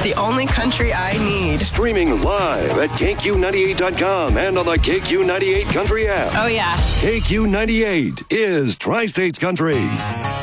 The only country I need. Streaming live at KQ98.com and on the KQ98 Country app. Oh, yeah. KQ98 is Tri-States Country.